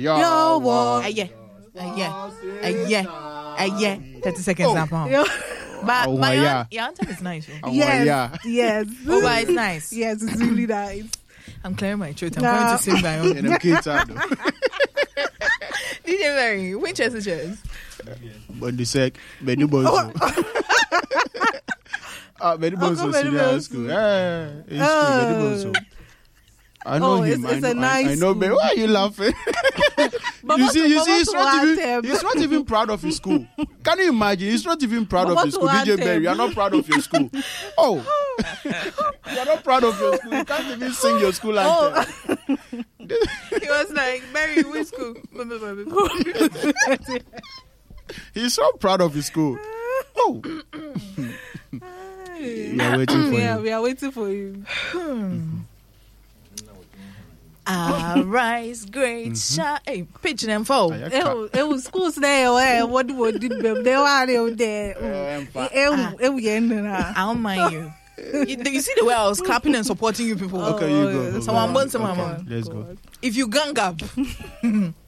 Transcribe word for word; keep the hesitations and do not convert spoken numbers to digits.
Yo, Yo, what? Uh, yeah. Uh, yeah. Uh, yeah. Uh, yeah. thirty seconds Oh. up. Yo. But Oh, my yeah. aunt, your answer is nice. oh. Oh, Yes, yeah. yes. Oh, but it's nice. Yes, it's really nice. I'm clearing my throat. I'm Nah. going to sing my own. And I'm Keita. D J Mary, Winchester chairs. But the sec, Benny Bonzo. Ah, Benny Bonzo Uncle Benny Senior Bonzo. School. Yeah, it's Oh. true, Benny Bonzo. I know Oh, him. it's- it's I a know, nice I, I know, but why are you laughing? But you what- see, you but see, he's what not to even, anthem? he's not even proud of his school. Can you imagine? He's not even proud But of what his to school. D J anthem? Berry, you're not proud of your school. Oh, you're not proud of your school. You can't even sing your school anthem. He was like, Mary, which school? He's so proud of his school. Oh, we are waiting for Yeah, you. we are waiting for you. Arise, great shine. Hey, pitch them fall. Aya- It it was schools there. eh, What what did them? They were there. Eh, Eh, eh, eh, we end na. I don't mind you. you. You see the way I was clapping and supporting you people. Okay, you go. Oh, go, Someone go. wants someone. Okay, let's go. If you gang up,